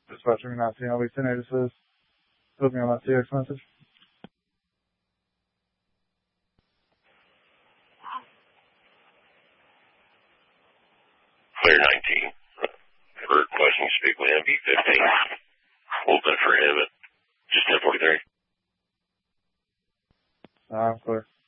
Dispatcher, not seeing LB 1086. Put me on that CX message. Clear 19. For requesting to speak with MB15. Hold that for him at just 10:43. I'm clear.